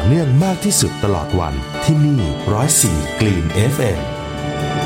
เนื่องมากที่สุดตลอดวันที่นี่104 Green FM